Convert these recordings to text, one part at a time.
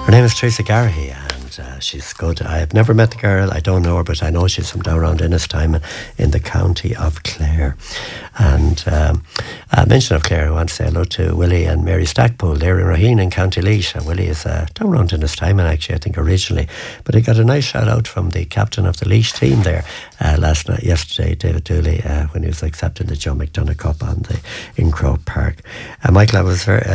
Her name is Teresa Garrahy, and she's good. I have never met the girl. I don't know her, but I know she's from down around Innistime in the county of Clare. And I mention of Clare, I want to say hello to Willie and Mary Stackpool. They're in Raheen in County Laois, and Willie is down around Innistime, actually, I think originally. But he got a nice shout out from the captain of the Laois team there yesterday, David Dooley, when he was accepting the Joe McDonagh Cup in Croke Park. Michael, I was very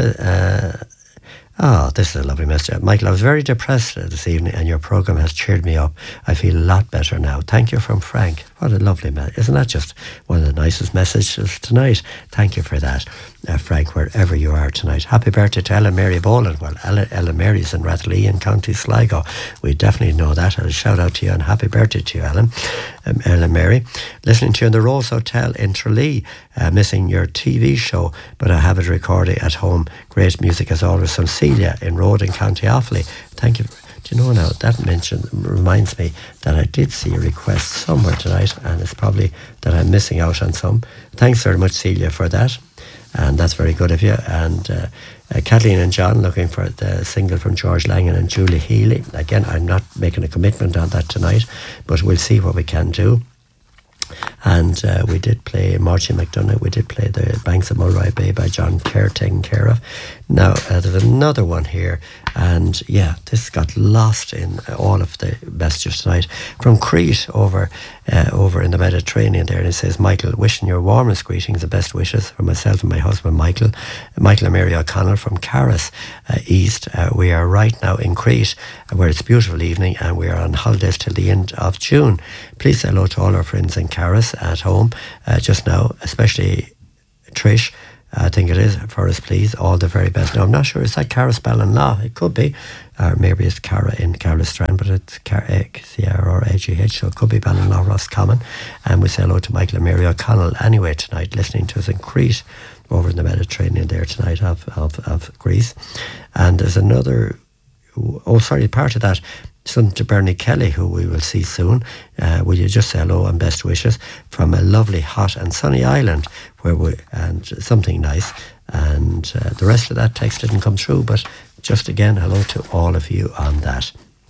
this is a lovely message. Michael, I was very depressed this evening and your programme has cheered me up. I feel a lot better now. Thank you from Frank. What a lovely message. Isn't that just one of the nicest messages tonight? Thank you for that, Frank, wherever you are tonight. Happy birthday to Ellen Mary Boland. Well, Ellen Mary's in Rathley in County Sligo. We definitely know that. I'll shout out to you and happy birthday to you, Ellen. Ellen Mary. Listening to you in the Rose Hotel in Tralee. Missing your TV show, but I have it recorded at home. Great music as always from Celia in Road in County Offaly. Thank you. Do you know now, that mention reminds me that I did see a request somewhere tonight, and it's probably that I'm missing out on some. Thanks very much, Celia, for that. And that's very good of you. And Kathleen and John looking for the single from George Langan and Julie Healy. Again, I'm not making a commitment on that tonight, but we'll see what we can do. And we did play Marchie McDonagh. We did play The Banks of Mulroy Bay by John Kerr, taken care of. Now, there's another one here. And yeah, this got lost in all of the messages tonight. From Crete over in the Mediterranean there. And it says, Michael, wishing your warmest greetings, the best wishes for myself and my husband, Michael and Mary O'Connell from Carris East. We are right now in Crete, where it's a beautiful evening, and we are on holidays till the end of June. Please say hello to all our friends in Carris at home just now, especially Trish. I think it is for us, please. All the very best. Now, I'm not sure, is that Cara Ballinlaw? It could be. Or maybe it's Cara in Carlistrand, but it's C-R-R-A-G-H, so it could be Ballinlaw Roscommon. And we say hello to Michael and Mary O'Connell anyway tonight, listening to us in Crete, over in the Mediterranean there tonight of Greece. And there's another, part of that, son to Bernie Kelly, who we will see soon. Will you just say hello and best wishes from a lovely, hot and sunny island and something nice. And the rest of that text didn't come through, but just again, hello to all of you on that.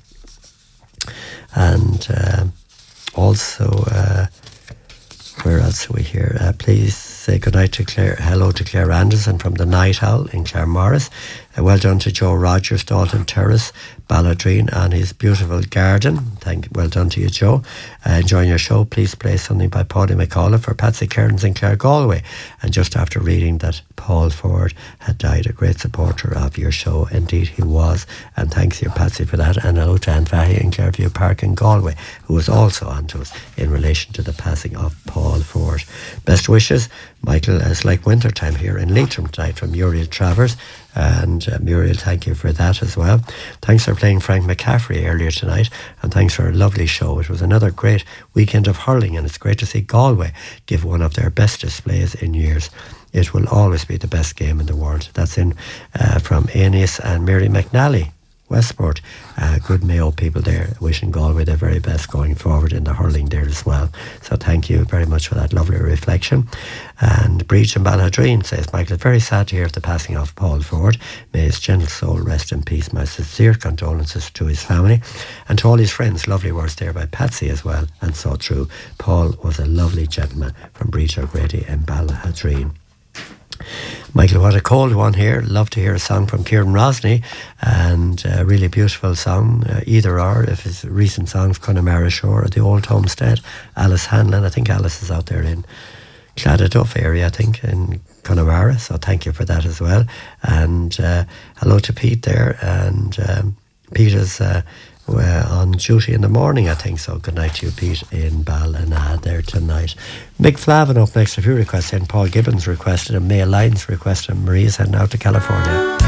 And also, where else are we here? Please say goodnight to Claire. Hello to Claire Anderson from the Night Owl in Claremorris. Well done to Joe Rogers, Dalton Terrace, Balladreen, and his beautiful garden. Well done to you, Joe. Enjoying your show. Please play something by Paddy McAuliffe for Patsy Kearns in Clare Galway. And just after reading that Paul Ford had died, a great supporter of your show. Indeed, he was. And thanks you, Patsy, for that. And hello to Anne Fahy in Clareview Park in Galway, who was also on to us in relation to the passing of Paul Ford. Best wishes, Michael. It's like winter time here in Leitrim tonight from Muriel Travers. And Muriel, thank you for that as well. Thanks for playing Frank McCaffrey earlier tonight, and thanks for a lovely show. It was another great weekend of hurling, and it's great to see Galway give one of their best displays in years. It will always be the best game in the world. That's in from Aeneas and Mary McNally, Westport. Good Mayo people there, wishing Galway the very best going forward in the hurling there as well. So thank you very much for that lovely reflection. And Breach and Balladreen says, Michael, very sad to hear of the passing of Paul Ford. May his gentle soul rest in peace. My sincere condolences to his family and to all his friends. Lovely words there by Patsy as well, and so true. Paul was a lovely gentleman from Breach O'Grady and Balladreen. Michael, what a cold one here. Love to hear a song from Kieran Rosny, and a really beautiful song, either or, if it's recent songs, Connemara Shore or The Old Homestead. Alice Hanlon, I think Alice is out there in Claddaduff area, I think, in Connemara, so thank you for that as well. And hello to Pete there, and Pete is on duty in the morning, I think, so good night to you, Pete, in Ballina there tonight. Mick Flavin up next, a few requests in. Paul Gibbons requested, and May Lyons requested, and Maria's heading out to California.